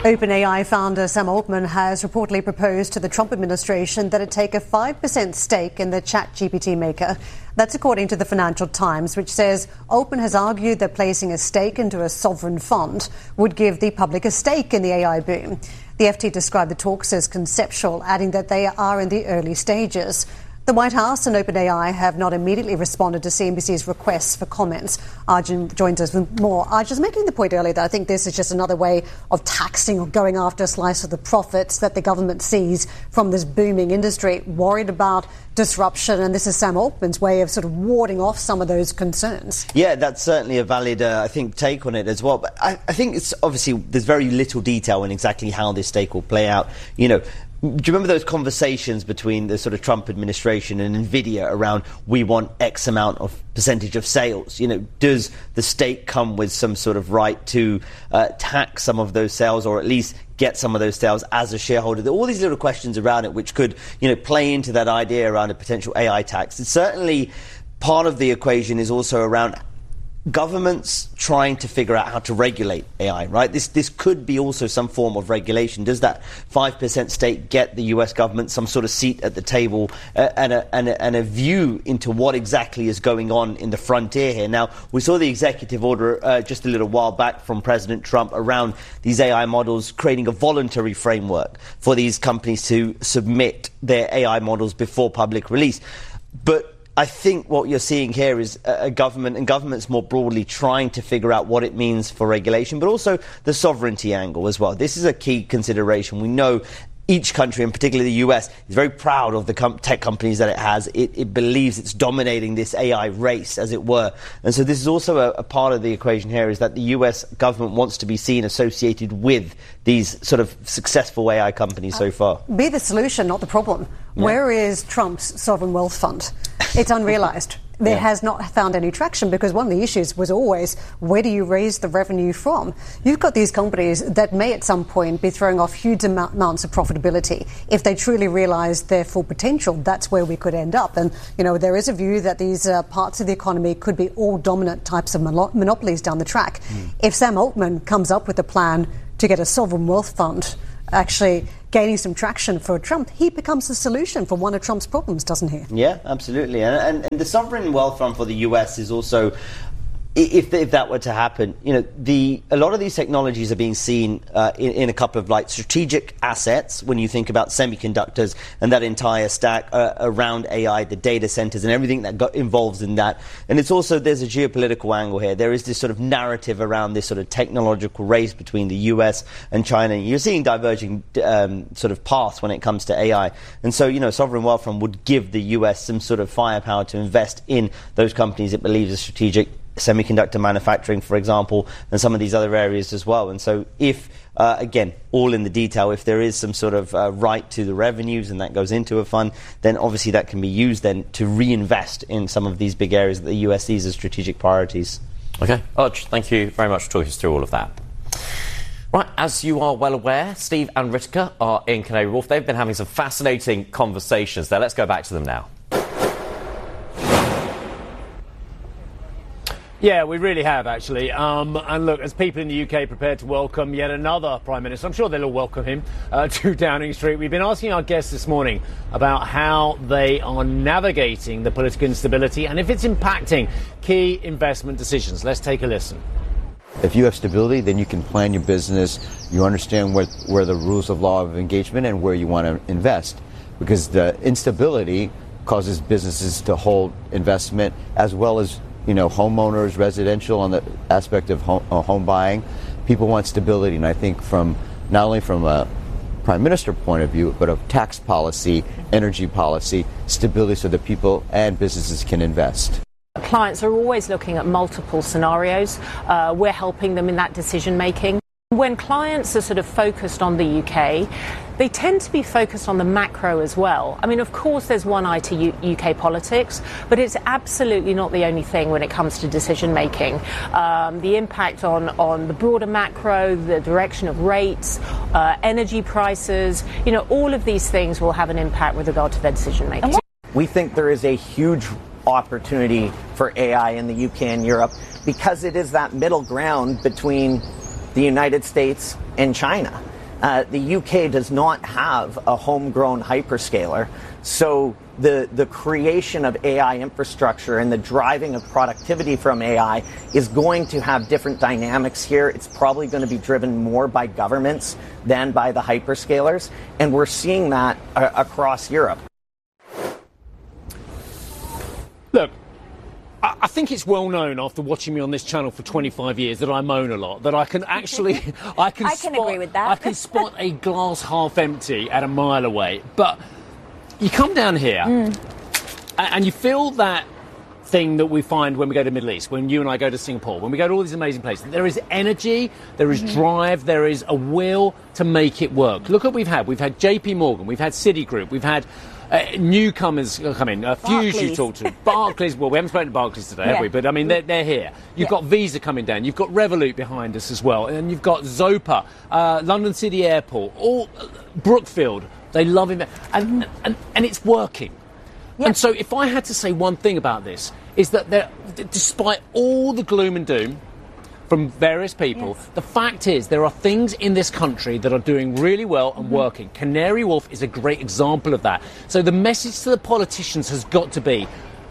OpenAI founder Sam Altman has reportedly proposed to the Trump administration that it take a 5% stake in the ChatGPT maker. That's according to the Financial Times, which says Altman has argued that placing a stake into a sovereign fund would give the public a stake in the AI boom. The FT described the talks as conceptual, adding that they are in the early stages. The White House and OpenAI have not immediately responded to CNBC's requests for comments. Arjun joins us with more. Arjun was making the point earlier that I think this is just another way of taxing or going after a slice of the profits that the government sees from this booming industry, worried about disruption, and this is Sam Altman's way of sort of warding off some of those concerns. Yeah, that's certainly a valid, I think, take on it as well. But I think it's obviously there's very little detail in exactly how this stake will play out. You know, do you remember those conversations between the sort of Trump administration and Nvidia around we want X amount of percentage of sales? You know, does the state come with some sort of right to tax some of those sales, or at least get some of those sales as a shareholder? All these little questions around it which could, you know, play into that idea around a potential AI tax. It's certainly part of the equation is also around governments trying to figure out how to regulate AI, right? This could be also some form of regulation. Does that 5% stake get the US government some sort of seat at the table and a view into what exactly is going on in the frontier here? Now, we saw the executive order just a little while back from President Trump around these AI models, creating a voluntary framework for these companies to submit their AI models before public release. But I think what you're seeing here is a government and governments more broadly trying to figure out what it means for regulation, but also the sovereignty angle as well. This is a key consideration. We know each country, and particularly the US, is very proud of the tech companies that it has. It believes it's dominating this AI race, as it were. And so this is also a part of the equation here, is that the US government wants to be seen associated with these sort of successful AI companies so far. Be the solution, not the problem. Yeah. Where is Trump's sovereign wealth fund? It's unrealized. There has not found any traction because one of the issues was always, where do you raise the revenue from? You've got these companies that may at some point be throwing off huge amounts of profitability. If they truly realize their full potential, that's where we could end up. And, you know, there is a view that these parts of the economy could be all dominant types of monopolies down the track. If Sam Altman comes up with a plan to get a sovereign wealth fund actually gaining some traction for Trump, he becomes the solution for one of Trump's problems, doesn't he? Yeah, absolutely. And the sovereign wealth fund for the US is also, if that were to happen, you know, a lot of these technologies are being seen in a couple of like strategic assets when you think about semiconductors and that entire stack around AI, the data centers and everything that involves in that. And it's also, there's a geopolitical angle here. There is this sort of narrative around this sort of technological race between the US and China. You're seeing diverging sort of paths when it comes to AI. And so, you know, sovereign wealth fund would give the US some sort of firepower to invest in those companies it believes are strategic, semiconductor manufacturing, for example, and some of these other areas as well. And so if, again, all in the detail, if there is some sort of right to the revenues and that goes into a fund, then obviously that can be used then to reinvest in some of these big areas that the US sees as strategic priorities. Okay. Arj, thank you very much for talking us through all of that. Right, as you are well aware, Steve and Ritika are in Canary Wharf. They've been having some fascinating conversations there. Let's go back to them now. Yeah, we really have, actually. And look, as people in the UK prepare to welcome yet another Prime Minister, I'm sure they'll all welcome him to Downing Street. We've been asking our guests this morning about how they are navigating the political instability and if it's impacting key investment decisions. Let's take a listen. If you have stability, then you can plan your business. You understand where the rules of law of engagement and where you want to invest. Because the instability causes businesses to hold investment as well as, you know, homeowners, residential on the aspect of home buying. People want stability, and I think from not only from a Prime Minister point of view, but of tax policy, energy policy, stability so that people and businesses can invest. Clients are always looking at multiple scenarios. We're helping them in that decision making. When clients are sort of focused on the UK, they tend to be focused on the macro as well. I mean, of course, there's one eye to UK politics, but it's absolutely not the only thing when it comes to decision making. The impact on the broader macro, the direction of rates, energy prices, you know, all of these things will have an impact with regard to their decision making. We think there is a huge opportunity for AI in the UK and Europe because it is that middle ground between the United States and China. The UK does not have a homegrown hyperscaler. So the creation of AI infrastructure and the driving of productivity from AI is going to have different dynamics here. It's probably going to be driven more by governments than by the hyperscalers. And we're seeing that across Europe. Look, I think it's well known after watching me on this channel for 25 years that I moan a lot, that I can actually... I can agree with that. I can spot a glass half empty at a mile away. But you come down here and you feel that thing that we find when we go to the Middle East, when you and I go to Singapore, when we go to all these amazing places. There is energy, there is drive, there is a will to make it work. Look what we've had. We've had JP Morgan, we've had Citigroup, we've had newcomers come in, Fuse you talked to, Barclays. Well, we haven't spoken to Barclays today, have we? But, I mean, they're here. You've got Visa coming down. You've got Revolut behind us as well. And you've got Zopa, London City Airport, all Brookfield. They love him. And it's working. Yep. And so if I had to say one thing about this, is that despite all the gloom and doom from various people, the fact is there are things in this country that are doing really well and working. Canary Wharf is a great example of that. So the message to the politicians has got to be,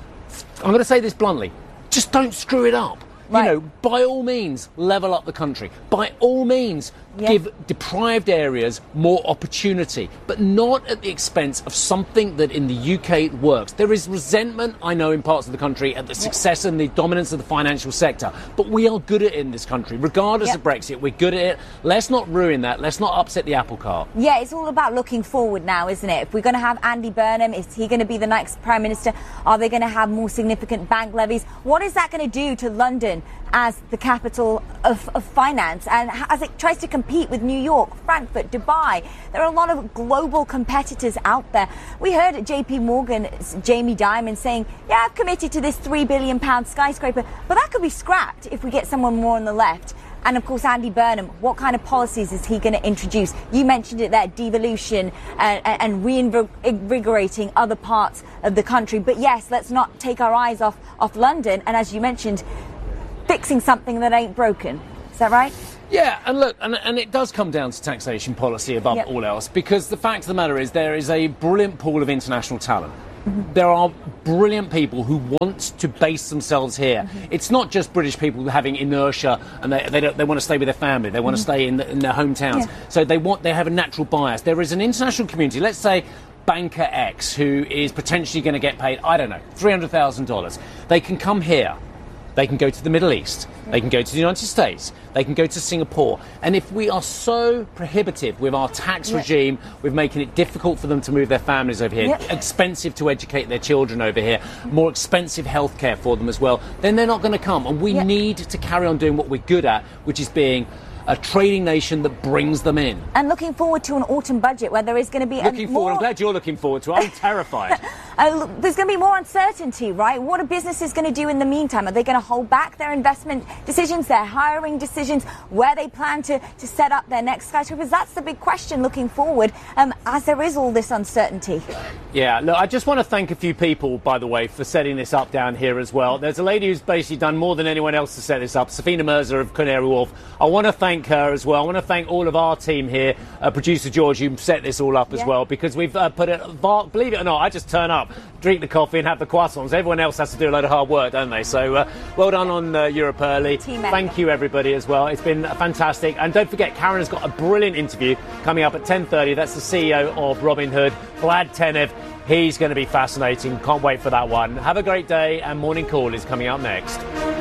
I'm going to say this bluntly, just don't screw it up. Right. You know, by all means, level up the country. By all means, give deprived areas more opportunity, but not at the expense of something that in the UK works. There is resentment, I know, in parts of the country at the success and the dominance of the financial sector, but we are good at it in this country. Regardless of Brexit, we're good at it. Let's not ruin that. Let's not upset the apple cart. Yeah, it's all about looking forward now, isn't it? If we're going to have Andy Burnham, is he going to be the next Prime Minister? Are they going to have more significant bank levies? What is that going to do to London as the capital of finance, and as it tries to compete with New York, Frankfurt, Dubai? There are a lot of global competitors out there. We heard JP Morgan's Jamie Dimon saying, yeah, I've committed to this £3 billion skyscraper, but that could be scrapped if we get someone more on the left. And of course, Andy Burnham, what kind of policies is he going to introduce? You mentioned it there, devolution and reinvigorating other parts of the country. But yes, let's not take our eyes off London. And as you mentioned, fixing something that ain't broken. Is that right? Yeah, and look, and it does come down to taxation policy above all else, because the fact of the matter is there is a brilliant pool of international talent. There are brilliant people who want to base themselves here. It's not just British people having inertia and they want to stay with their family. They want to stay in their hometowns. So they have a natural bias. There is an international community, let's say banker X, who is potentially going to get paid, I don't know, $300,000. They can come here. They can go to the Middle East. They can go to the United States. They can go to Singapore. And if we are so prohibitive with our tax regime, with making it difficult for them to move their families over here, expensive to educate their children over here, more expensive healthcare for them as well, then they're not going to come. And we need to carry on doing what we're good at, which is being a trading nation that brings them in. And looking forward to an autumn budget where there is going to be I'm glad you're looking forward to it. I'm terrified. There's going to be more uncertainty, right? What are businesses going to do in the meantime? Are they going to hold back their investment decisions, their hiring decisions, where they plan to set up their next skyscrapers? That's the big question looking forward, as there is all this uncertainty. Yeah, look, I just want to thank a few people, by the way, for setting this up down here as well. There's a lady who's basically done more than anyone else to set this up, Safina Mirza of Canary Wharf. I want to thank her as well. I want to thank all of our team here, producer George, who set this all up as well, because we've put it, believe it or not, I just turn up, drink the coffee and have the croissants. Everyone else has to do a load of hard work, don't they? So well done on Europe Early. Thank you, everybody, as well. It's been fantastic. And don't forget, Karen has got a brilliant interview coming up at 10:30. That's the CEO of Robinhood, Vlad Tenev. He's going to be fascinating. Can't wait for that one. Have a great day, and Morning Call is coming up next.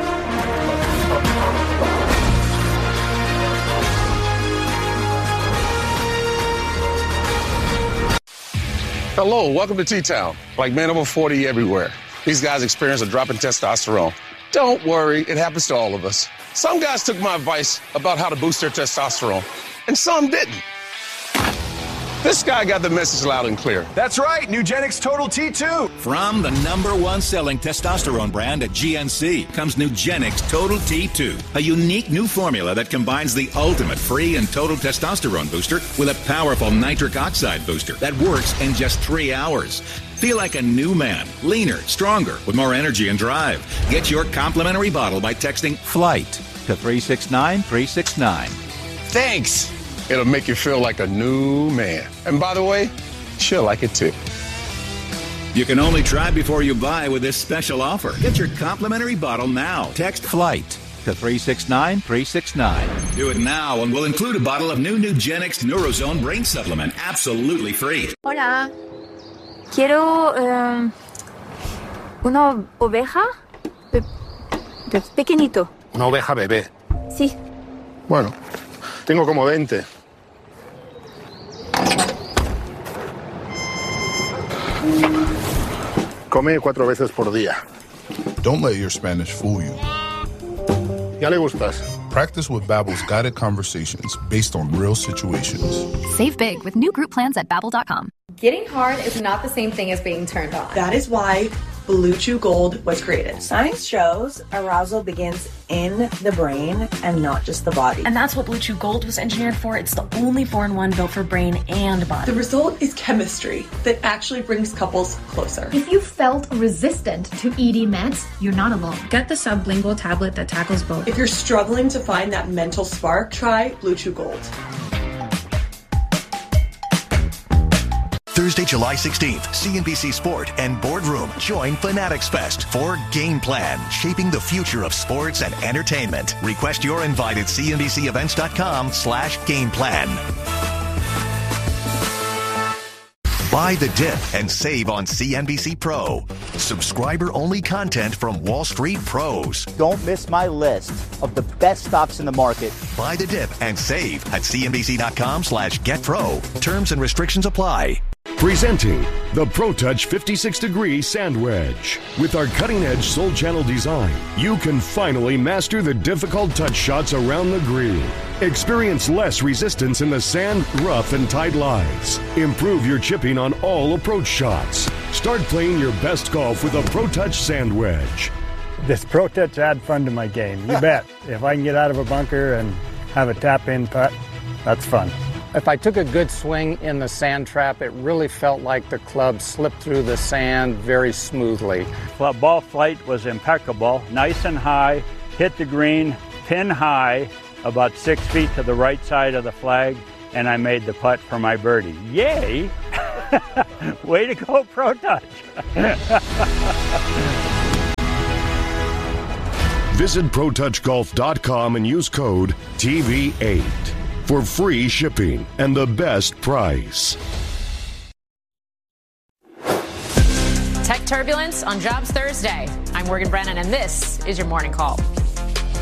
Hello, welcome to T-Town. Like men over 40 everywhere. These guys experience a drop in testosterone. Don't worry, it happens to all of us. Some guys took my advice about how to boost their testosterone, and some didn't. This guy got the message loud and clear. That's right, Nugenix Total T2. From the #1 selling testosterone brand at GNC comes Nugenix Total T2, a unique new formula that combines the ultimate free and total testosterone booster with a powerful nitric oxide booster that works in just 3 hours. Feel like a new man, leaner, stronger, with more energy and drive. Get your complimentary bottle by texting FLIGHT to 369-369. Thanks. It'll make you feel like a new man. And by the way, she'll like it too. You can only try before you buy with this special offer. Get your complimentary bottle now. Text FLIGHT to 369-369. Do it now and we'll include a bottle of new Nugenix Neurozone Brain Supplement absolutely free. Hola. Quiero una oveja pequeñito. Una oveja bebé. Sí. Bueno, tengo como 20. Come 4 veces por día. Don't let your Spanish fool you. ¿Ya le gustas? Practice with Babbel's guided conversations based on real situations. Save big with new group plans at Babbel.com. Getting hard is not the same thing as being turned on. That is why Blue Chew Gold was created. Science shows arousal begins in the brain and not just the body. And that's what Blue Chew Gold was engineered for. It's the only 4-in-1 built for brain and body. The result is chemistry that actually brings couples closer. If you felt resistant to ED meds, you're not alone. Get the sublingual tablet that tackles both. If you're struggling to find that mental spark, try Blue Chew Gold. Thursday, July 16th, CNBC Sport and Boardroom join Fanatics Fest for Game Plan, shaping the future of sports and entertainment. Request your invite at cnbcevents.com/gameplan. Buy the dip and save on CNBC Pro. Subscriber-only content from Wall Street pros. Don't miss my list of the best stocks in the market. Buy the dip and save at cnbc.com/getpro. Terms and restrictions apply. Presenting the ProTouch 56-degree Sand Wedge. With our cutting-edge Soul Channel design, you can finally master the difficult touch shots around the green. Experience less resistance in the sand, rough, and tight lies. Improve your chipping on all approach shots. Start playing your best golf with a ProTouch Sand Wedge. This ProTouch add fun to my game, you bet. If I can get out of a bunker and have a tap-in putt, that's fun. If I took a good swing in the sand trap, it really felt like the club slipped through the sand very smoothly. Ball flight was impeccable, nice and high, hit the green, pin high, about 6 feet to the right side of the flag, and I made the putt for my birdie. Yay! Way to go, ProTouch! Visit ProTouchGolf.com and use code TV8 for free shipping and the best price. Tech turbulence on Jobs Thursday. I'm Morgan Brennan, and this is your Morning Call.